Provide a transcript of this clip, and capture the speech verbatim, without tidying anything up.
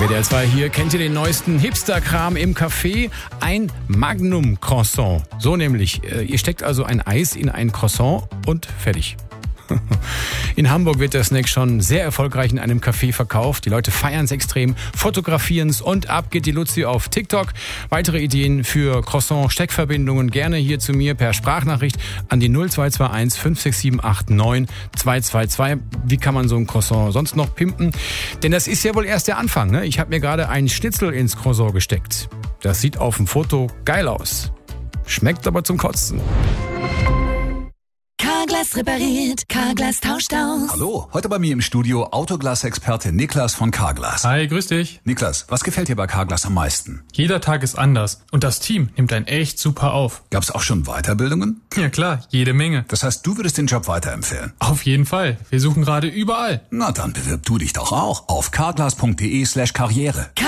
W D R zwei hier. Kennt ihr den neuesten Hipster-Kram im Café? Ein Magnum-Croissant. So nämlich. Ihr steckt also ein Eis in ein Croissant und fertig. In Hamburg wird der Snack schon sehr erfolgreich in einem Café verkauft. Die Leute feiern es extrem, fotografieren es und ab geht die Luzi auf TikTok. Weitere Ideen für Croissant-Steckverbindungen gerne hier zu mir per Sprachnachricht an die null zwei zwei eins fünf sechs sieben acht neun zwei zwei zwei. Wie kann man so ein Croissant sonst noch pimpen? Denn das ist ja wohl erst der Anfang, ne? Ich habe mir gerade einen Schnitzel ins Croissant gesteckt. Das sieht auf dem Foto geil aus. Schmeckt aber zum Kotzen. Carglass repariert, Carglass tauscht aus. Hallo, heute bei mir im Studio Autoglas-Experte Niklas von Carglass. Hi, grüß dich. Niklas, was gefällt dir bei Carglass am meisten? Jeder Tag ist anders und das Team nimmt einen echt super auf. Gab's auch schon Weiterbildungen? Ja klar, jede Menge. Das heißt, du würdest den Job weiterempfehlen? Auf jeden Fall. Wir suchen gerade überall. Na dann bewirb du dich doch auch auf carglass punkt de slash karriere.